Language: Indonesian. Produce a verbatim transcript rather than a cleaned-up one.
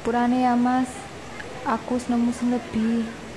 Sepurane ya Mas, aku wis nemu sing lebih.